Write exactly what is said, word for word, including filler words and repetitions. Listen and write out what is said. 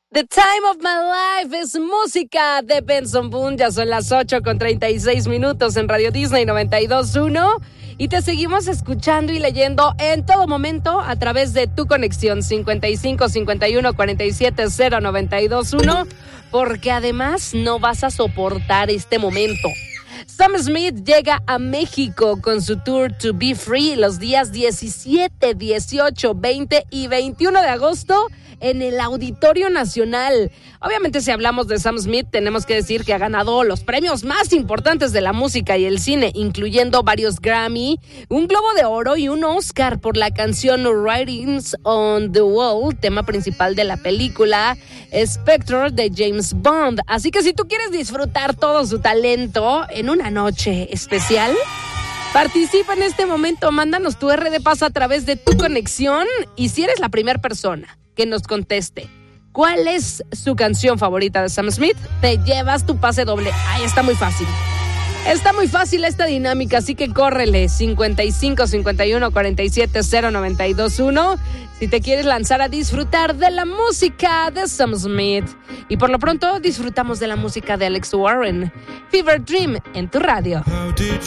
The Time of My Life es música de Benson Boone. Ya son las ocho con treinta y seis minutos en Radio Disney noventa y dos punto uno. Y te seguimos escuchando y leyendo en todo momento a través de tu conexión cincuenta y cinco cincuenta y uno cuarenta y siete cero noventa y dos punto uno. Porque además no vas a soportar este momento. Sam Smith llega a México con su tour To Be Free los días diecisiete, dieciocho, veinte y veintiuno de agosto en el Auditorio Nacional. Obviamente, si hablamos de Sam Smith, tenemos que decir que ha ganado los premios más importantes de la música y el cine, incluyendo varios Grammy, un Globo de Oro y un Oscar por la canción Writings on the Wall, tema principal de la película Spectre de James Bond. Así que si tú quieres disfrutar todo su talento en una noche especial, participa en este momento, mándanos tu R de Paz a través de tu conexión, y si eres la primera persona que nos conteste cuál es su canción favorita de Sam Smith, te llevas tu pase doble. Ay, está muy fácil. Está muy fácil esta dinámica, así que córrele. cincuenta y cinco cincuenta y uno cuarenta y siete cero noventa y dos punto uno si te quieres lanzar a disfrutar de la música de Sam Smith. Y por lo pronto disfrutamos de la música de Alex Warren. Fever Dream en tu radio. How did